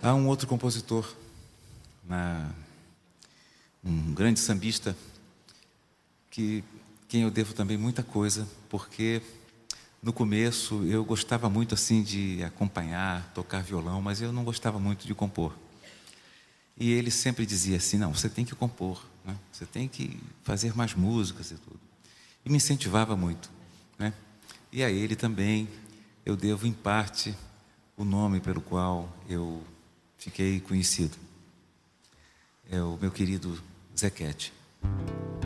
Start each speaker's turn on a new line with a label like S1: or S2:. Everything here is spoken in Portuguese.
S1: Há um outro compositor, um grande sambista, quem eu devo também muita coisa, porque no começo eu gostava muito assim de acompanhar, tocar violão, mas eu não gostava muito de compor. E ele sempre dizia assim: não, você tem que compor, né? Você tem que fazer mais músicas e tudo. E me incentivava muito, né? E a ele também eu devo, em parte, o nome pelo qual eu fiquei conhecido. É o meu querido Zequete.